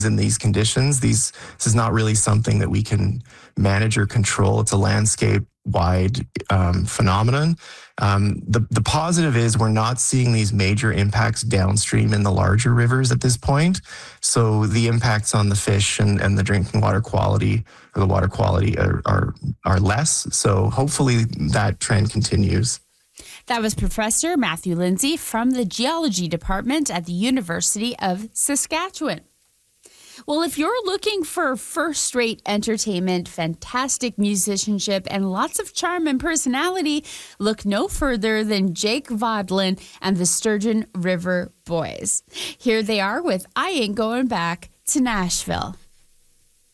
in these conditions. This is not really something that we can manage or control. It's a landscape-wide phenomenon. The positive is we're not seeing these major impacts downstream in the larger rivers at this point. So the impacts on the fish and the drinking water quality or the water quality are less. So hopefully that trend continues. That was Professor Matthew Lindsay from the Geology Department at the University of Saskatchewan. Well, if you're looking for first-rate entertainment, fantastic musicianship, and lots of charm and personality, look no further than Jake Vodlin and the Sturgeon River Boys. Here they are with I Ain't Going Back to Nashville.